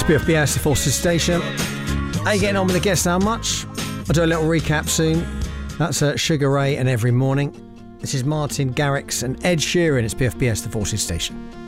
PFBS, the Forces Station. How you getting on with the guest? How much? I'll do a little recap soon. That's Sugar Ray and Every Morning. This is Martin Garrix and Ed Sheeran. It's PFBS, the Forces Station.